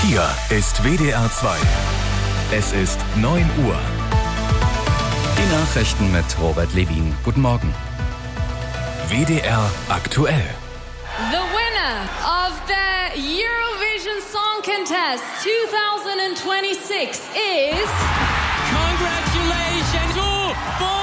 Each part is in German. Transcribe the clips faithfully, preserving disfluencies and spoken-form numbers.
Hier ist W D R zwei. Es ist neun Uhr. Die Nachrichten mit Robert Levin. Guten Morgen. W D R aktuell. The winner of the Eurovision Song Contest twenty twenty-six is... Congratulations to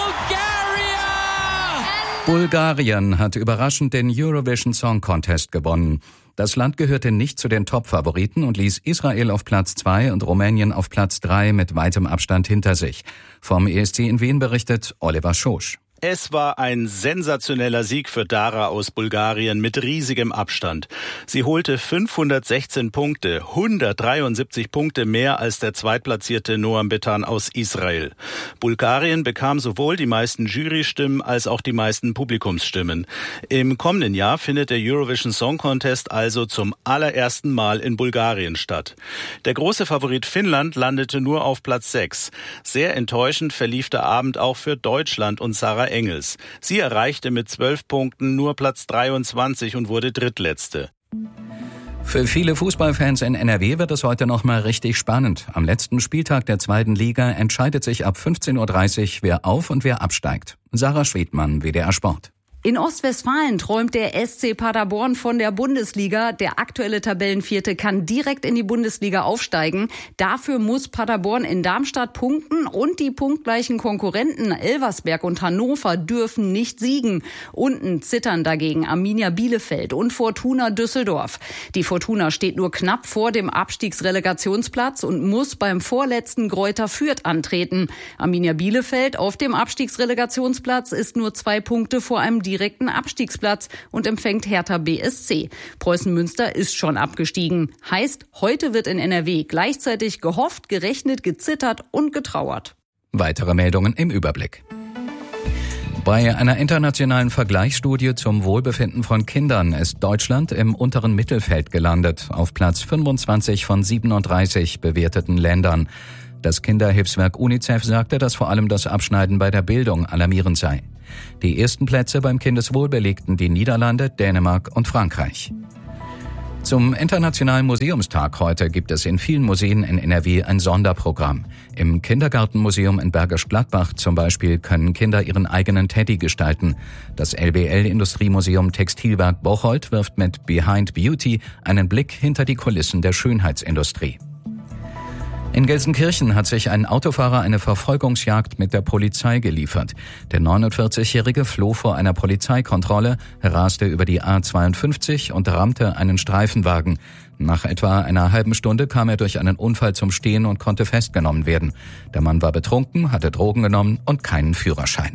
Bulgaria! Bulgarien hat überraschend den Eurovision Song Contest gewonnen. Das Land gehörte nicht zu den Top-Favoriten und ließ Israel auf Platz zwei und Rumänien auf Platz drei mit weitem Abstand hinter sich. Vom E S C in Wien berichtet Oliver Schosch. Es war ein sensationeller Sieg für Dara aus Bulgarien mit riesigem Abstand. Sie holte fünfhundertsechzehn Punkte, hundertdreiundsiebzig Punkte mehr als der zweitplatzierte Noam Betan aus Israel. Bulgarien bekam sowohl die meisten Jurystimmen als auch die meisten Publikumsstimmen. Im kommenden Jahr findet der Eurovision Song Contest also zum allerersten Mal in Bulgarien statt. Der große Favorit Finnland landete nur auf Platz sechs. Sehr enttäuschend verlief der Abend auch für Deutschland und Sarah Engels. Sie erreichte mit zwölf Punkten nur Platz dreiundzwanzig und wurde Drittletzte. Für viele Fußballfans in N R W wird es heute noch mal richtig spannend. Am letzten Spieltag der zweiten Liga entscheidet sich ab fünfzehn Uhr dreißig, wer auf- und wer absteigt. Sarah Schwedmann, W D R Sport. In Ostwestfalen träumt der S C Paderborn von der Bundesliga. Der aktuelle Tabellenvierte kann direkt in die Bundesliga aufsteigen. Dafür muss Paderborn in Darmstadt punkten und die punktgleichen Konkurrenten Elversberg und Hannover dürfen nicht siegen. Unten zittern dagegen Arminia Bielefeld und Fortuna Düsseldorf. Die Fortuna steht nur knapp vor dem Abstiegsrelegationsplatz und muss beim vorletzten Greuther Fürth antreten. Arminia Bielefeld auf dem Abstiegsrelegationsplatz ist nur zwei Punkte vor einem direkten Abstiegsplatz und empfängt Hertha B S C. Preußen Münster ist schon abgestiegen. Heißt, heute wird in N R W gleichzeitig gehofft, gerechnet, gezittert und getrauert. Weitere Meldungen im Überblick. Bei einer internationalen Vergleichsstudie zum Wohlbefinden von Kindern ist Deutschland im unteren Mittelfeld gelandet, auf Platz fünfundzwanzig von siebenunddreißig bewerteten Ländern. Das Kinderhilfswerk UNICEF sagte, dass vor allem das Abschneiden bei der Bildung alarmierend sei. Die ersten Plätze beim Kindeswohl belegten die Niederlande, Dänemark und Frankreich. Zum Internationalen Museumstag heute gibt es in vielen Museen in N R W ein Sonderprogramm. Im Kindergartenmuseum in Bergisch Gladbach zum Beispiel können Kinder ihren eigenen Teddy gestalten. Das L B L-Industriemuseum Textilwerk Bocholt wirft mit Behind Beauty einen Blick hinter die Kulissen der Schönheitsindustrie. In Gelsenkirchen hat sich ein Autofahrer eine Verfolgungsjagd mit der Polizei geliefert. Der neunundvierzigjährige floh vor einer Polizeikontrolle, raste über die A zweiundfünfzig und rammte einen Streifenwagen. Nach etwa einer halben Stunde kam er durch einen Unfall zum Stehen und konnte festgenommen werden. Der Mann war betrunken, hatte Drogen genommen und keinen Führerschein.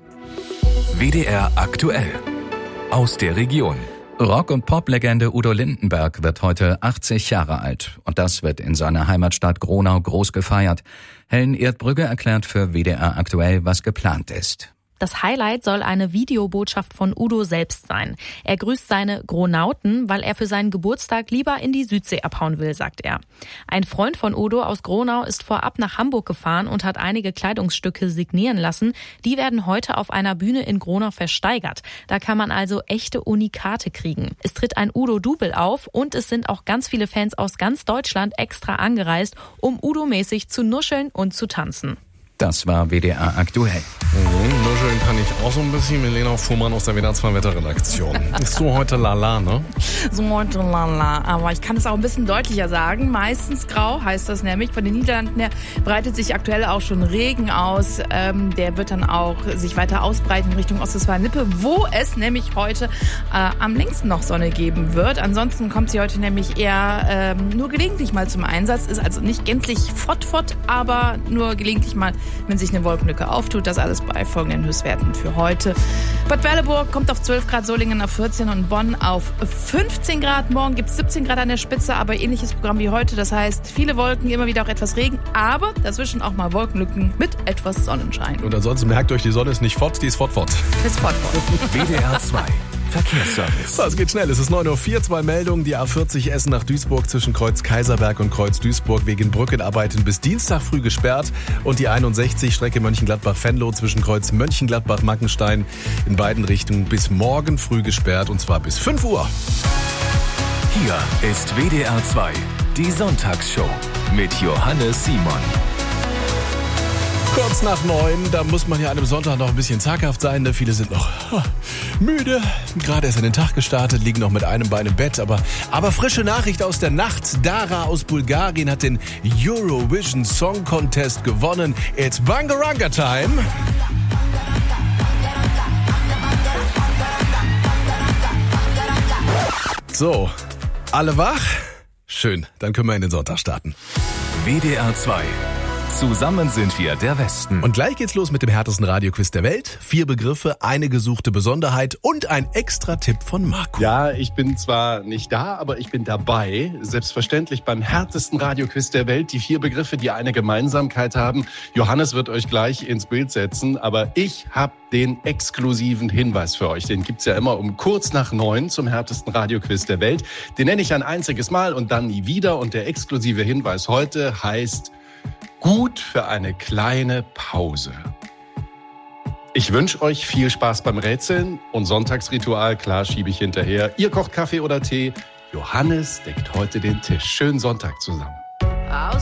W D R aktuell. Aus der Region. Rock- und Pop-Legende Udo Lindenberg wird heute achtzig Jahre alt. Und das wird in seiner Heimatstadt Gronau groß gefeiert. Helen Erdbrügge erklärt für W D R aktuell, was geplant ist. Das Highlight soll eine Videobotschaft von Udo selbst sein. Er grüßt seine Gronauten, weil er für seinen Geburtstag lieber in die Südsee abhauen will, sagt er. Ein Freund von Udo aus Gronau ist vorab nach Hamburg gefahren und hat einige Kleidungsstücke signieren lassen. Die werden heute auf einer Bühne in Gronau versteigert. Da kann man also echte Unikate kriegen. Es tritt ein Udo-Double auf und es sind auch ganz viele Fans aus ganz Deutschland extra angereist, um Udo-mäßig zu nuscheln und zu tanzen. Das war W D R aktuell. Mhm, nuscheln kann ich auch so ein bisschen. Milena Fuhrmann aus der W D R zwei Wetterredaktion. Ist so heute lala, ne? So heute lala. Aber ich kann es auch ein bisschen deutlicher sagen. Meistens grau heißt das nämlich. Von den Niederlanden her breitet sich aktuell auch schon Regen aus. Ähm, der wird dann auch sich weiter ausbreiten in Richtung Ostwestfalen-Lippe, wo es nämlich heute äh, am längsten noch Sonne geben wird. Ansonsten kommt sie heute nämlich eher ähm, nur gelegentlich mal zum Einsatz. Ist also nicht gänzlich fort, fort, aber nur gelegentlich mal, wenn sich eine Wolkenlücke auftut. Das alles bei folgenden Höchstwerten für heute. Bad Berleburg kommt auf zwölf Grad, Solingen auf vierzehn und Bonn auf fünfzehn Grad. Morgen gibt es siebzehn Grad an der Spitze, aber ähnliches Programm wie heute. Das heißt, viele Wolken, immer wieder auch etwas Regen, aber dazwischen auch mal Wolkenlücken mit etwas Sonnenschein. Und ansonsten merkt euch, die Sonne ist nicht fort, die ist fort, fort. Ist fort, fort. W D R zwei. Verkehrsservice. So, es geht schnell. Es ist neun Uhr vier, zwei Meldungen. Die A vierzig Essen nach Duisburg zwischen Kreuz Kaiserberg und Kreuz Duisburg wegen Brückenarbeiten bis Dienstag früh gesperrt. Und die einundsechzig Strecke Mönchengladbach-Venlo zwischen Kreuz Mönchengladbach-Mackenstein in beiden Richtungen bis morgen früh gesperrt und zwar bis fünf Uhr. Hier ist W D R zwei. Die Sonntagsshow mit Johannes Simon. Kurz nach neun, da muss man ja an einem Sonntag noch ein bisschen zaghaft sein. Ne? Viele sind noch müde, gerade erst an den Tag gestartet, liegen noch mit einem Bein im Bett. Aber, aber frische Nachricht aus der Nacht. Dara aus Bulgarien hat den Eurovision Song Contest gewonnen. It's Bangaranga Time. So, alle wach? Schön, dann können wir in den Sonntag starten. W D R zwei. Zusammen sind wir der Westen. Und gleich geht's los mit dem härtesten Radioquiz der Welt. Vier Begriffe, eine gesuchte Besonderheit und ein extra Tipp von Marco. Ja, ich bin zwar nicht da, aber ich bin dabei. Selbstverständlich beim härtesten Radioquiz der Welt. Die vier Begriffe, die eine Gemeinsamkeit haben. Johannes wird euch gleich ins Bild setzen, aber ich habe den exklusiven Hinweis für euch. Den gibt's ja immer um kurz nach neun zum härtesten Radioquiz der Welt. Den nenne ich ein einziges Mal und dann nie wieder. Und der exklusive Hinweis heute heißt: gut für eine kleine Pause. Ich wünsche euch viel Spaß beim Rätseln und Sonntagsritual, klar, schiebe ich hinterher. Ihr kocht Kaffee oder Tee. Johannes deckt heute den Tisch. Schönen Sonntag zusammen.